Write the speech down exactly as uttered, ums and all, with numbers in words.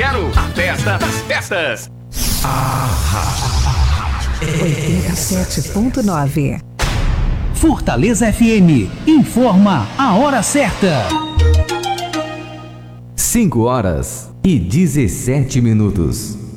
Quero a festa das festas. oitenta e sete ponto nove. Fortaleza F M informa a hora certa. cinco horas e dezessete minutos.